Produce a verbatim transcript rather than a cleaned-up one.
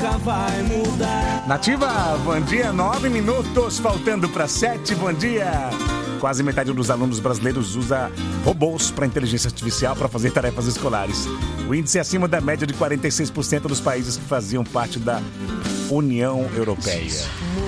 nunca vai mudar. Nativa, bom dia, nove minutos, faltando para sete, bom dia. Quase metade dos alunos brasileiros usa robôs para inteligência artificial para fazer tarefas escolares. O índice é acima da média de quarenta e seis por cento dos países que faziam parte da União Europeia.